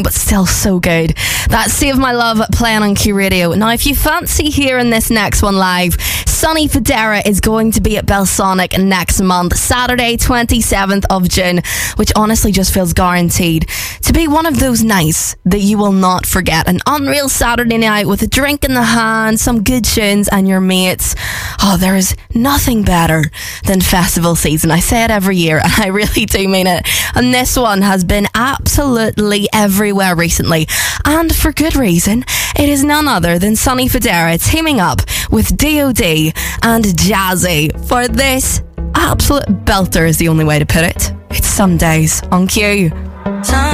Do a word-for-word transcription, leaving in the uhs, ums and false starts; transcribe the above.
but still so good. That's Save My Love playing on Q Radio. Now, if you fancy hearing this next one live, Sonny Fodera is going to be at Belsonic next month, Saturday, twenty-seventh of June, which honestly just feels guaranteed to be one of those nights that you will not forget. An unreal Saturday night with a drink in the hand, some good tunes, and your mates. Oh, there is nothing better than festival season. I say it every year, and I really do mean it. And this one has been absolutely everywhere recently, and for good reason. It is none other than Sonny Fodera teaming up with D O D and Jazzy for this absolute belter is the only way to put it. It's Some Days on Q.